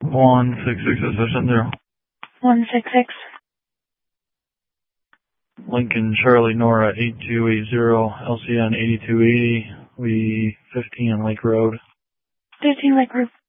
166 166. Lincoln Charlie Nora 8280 LCN 8280. We 15 Lake Road. 15 Lake Road.